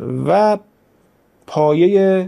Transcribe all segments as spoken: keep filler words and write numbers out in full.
و پایه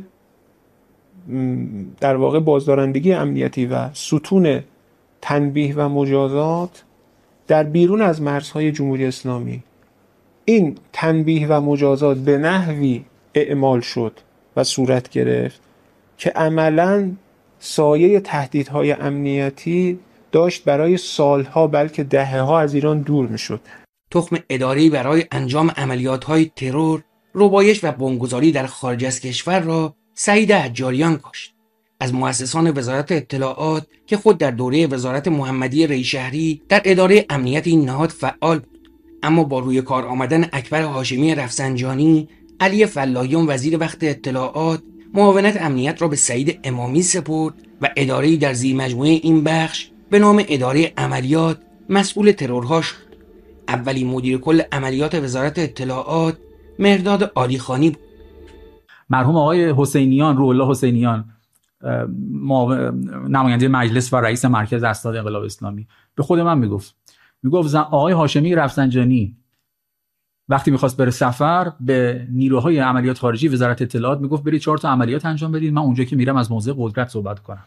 در واقع بازدارندگی امنیتی و ستون تنبیه و مجازات در بیرون از مرزهای جمهوری اسلامی. این تنبیه و مجازات به نحوی اعمال شد و صورت گرفت که عملاً سایه تهدیدهای امنیتی داشت برای سالها بلکه دهه‌ها از ایران دور می‌شد. تخم اداره‌ای برای انجام عملیات‌های ترور، ربایش و بمبگذاری در خارج از کشور را سعید حجاریان کاشت. از مؤسسان وزارت اطلاعات که خود در دوره وزارت محمدی ریشهری در اداره امنیت این نهاد فعال بود، اما با روی کار آمدن اکبر هاشمی رفسنجانی، علی فلاحیان وزیر وقت اطلاعات معاونت امنیت را به سعید امامی سپرد و اداره‌ای در زیر مجموعه این بخش به نام اداره عملیات مسئول ترورها شد. اولین مدیر کل عملیات وزارت اطلاعات مهرداد عالیخانی بود. مرحوم آقای حسینیان، روح الله حسینیان، نماینده مجلس و رئیس مرکز اسناد انقلاب اسلامی، به خود من میگفت میگفت آقای هاشمی رفسنجانی وقتی میخواست بره سفر به نیروهای عملیات خارجی وزارت اطلاعات میگفت برید چهار تا عملیات انجام بدید، من اونجا که میرم از موضع قدرت صحبت کنم.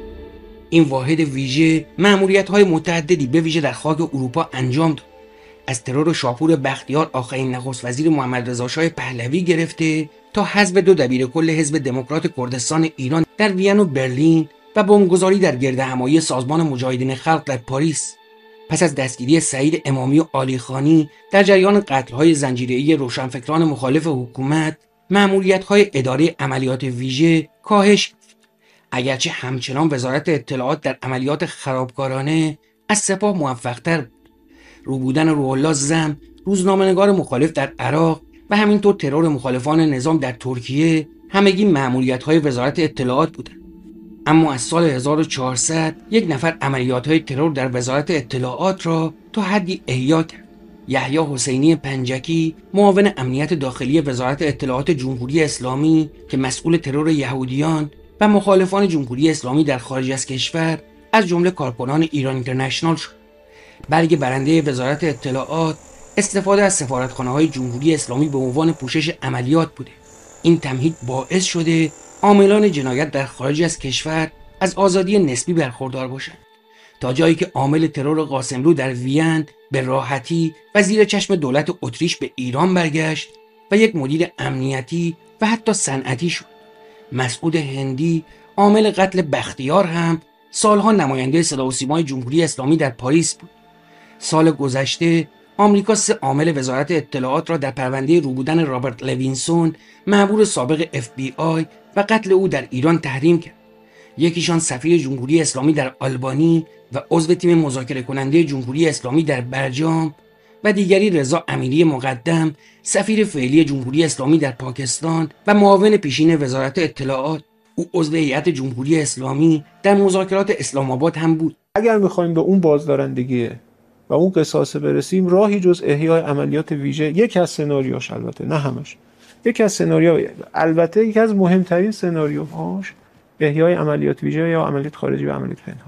این واحد ویژه مأموریت‌های متعددی به ویژه در خاک اروپا انجام داد. از ترور شاپور بختیار آخرین نخست وزیر محمد رضا شاه پهلوی گرفته تا حذف دو دبیرکل حزب دموکرات کردستان ایران در وین و برلین و بمبگذاری در گردهمایی سازمان مجاهدین خلق در پاریس. پس از دستگیری سعید امامی و عالیخانی در جریان قتل‌های زنجیره‌ای روشنفکران مخالف حکومت، مأموریت‌های اداره عملیات ویژه کاهش یافت. اگرچه همچنان وزارت اطلاعات در عملیات خرابکارانه از سپاه موفق‌تر بود. رو بودن روح الله زم، روزنامه‌نگار مخالف در عراق و همینطور ترور مخالفان نظام در ترکیه همگی مأموریت‌های وزارت اطلاعات بودند. اما از سال هزار و چهارصد یک نفر عملیات‌های ترور در وزارت اطلاعات را تا حدی احیا کرد. یحیی حسینی پنجکی، معاون امنیت داخلی وزارت اطلاعات جمهوری اسلامی که مسئول ترور یهودیان و مخالفان جمهوری اسلامی در خارج از کشور از جمله کارکنان ایران اینترنشنال شد. بلکه برنده وزارت اطلاعات استفاده از سفارتخانه‌های جمهوری اسلامی به عنوان پوشش عملیات بوده. این تمهید باعث شده عاملان جنایت در خارج از کشور از آزادی نسبی برخوردار باشند، تا جایی که عامل ترور قاسملو در وین به راحتی و زیر چشم دولت اتریش به ایران برگشت و یک مدیر امنیتی و حتی صنعتی شد. مسعود هندی، عامل قتل بختیار، هم سالها نماینده صدا و سیمای جمهوری اسلامی در پاریس بود. سال گذشته آمریکا سه عامل وزارت اطلاعات را در پرونده روبودن رابرت لوینسون، مأمور سابق اف بی آی و قتل او در ایران تحریم کرد. یکیشان سفیر جمهوری اسلامی در آلبانی و عضو تیم مذاکره کننده جمهوری اسلامی در برجام و دیگری رضا امیری مقدم، سفیر فعلی جمهوری اسلامی در پاکستان و معاون پیشین وزارت اطلاعات. او عضو هیئت جمهوری اسلامی در مذاکرات اسلام آباد هم بود. اگر می‌خوایم به اون بازدارندگی و اون قصاص برسیم، راهی جز احیای عملیات ویژه، یک از سناریوهاش، البته نه همش، یک از سناریوها، البته یک از مهمترین سناریوهاش احیای عملیات ویژه یا عملیات خارجی و عملیات پنهان.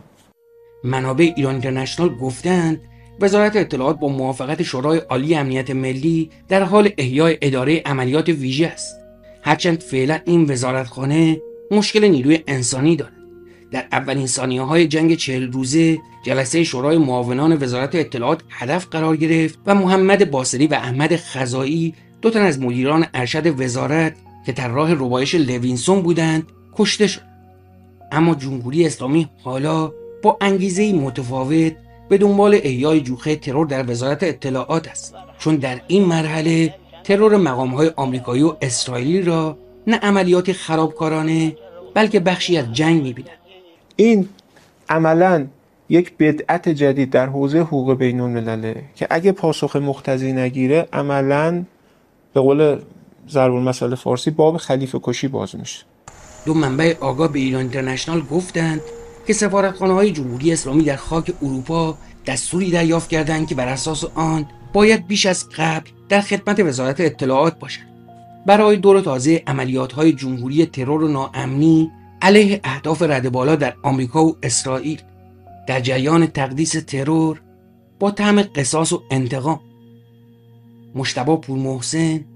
منابع ایران اینترنشنال گفتند وزارت اطلاعات با موافقت شورای عالی امنیت ملی در حال احیای اداره عملیات ویژه است، هرچند فعلا این وزارتخانه مشکل نیروی انسانی دارد. در اولین ثانیه‌های جنگ چهل روزه جلسه شورای معاونان وزارت اطلاعات هدف قرار گرفت و محمد باصری و احمد خزائی، دو تن از مدیران ارشد وزارت که طراح ربایش لوینسون بودند، کشته شد. اما جمهوری اسلامی حالا با انگیزه‌ای متفاوت به دنبال احیای جوخه ترور در وزارت اطلاعات است، چون در این مرحله ترور مقام‌های آمریکایی و اسرائیلی را نه عملیات خرابکارانه بلکه بخشی از جنگ می‌بینند. این عملاً یک بدعت جدید در حوزه حقوق بین الملله که اگه پاسخ مقتضی نگیره عملاً به قول ضرب المثل فارسی باب خلیفه کشی باز میشه. دو منبع آگاه به ایران اینترنشنال گفتند که سفارتخانه‌های جمهوری اسلامی در خاک اروپا دستوری دریافت کردند که بر اساس آن باید بیش از قبل در خدمت وزارت اطلاعات باشند برای دور تازه عملیات‌های جمهوری ترور و ناامنی علیه اهداف رده بالا در آمریکا و اسرائیل در جریان تقدیس ترور با طعم قصاص و انتقام. مجتبی پورمحسن،